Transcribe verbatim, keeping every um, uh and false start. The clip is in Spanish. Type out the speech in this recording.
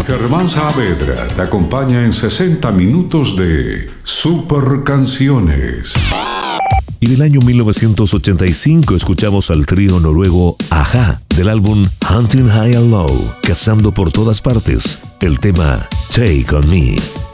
Germán Saavedra te acompaña en sesenta minutos de Super Canciones. Y del año mil novecientos ochenta y cinco escuchamos al trío noruego A-ha del álbum Hunting High and Low, cazando por todas partes, el tema Take On Me.